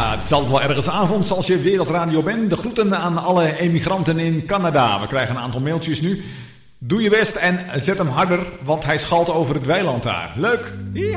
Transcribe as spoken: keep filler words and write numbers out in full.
Ja, het is altijd wel ergens avonds als je Wereldradio bent. De groeten aan alle emigranten in Canada. We krijgen een aantal mailtjes nu. Doe je best en zet hem harder, want hij schalt over het weiland daar. Leuk! Ja.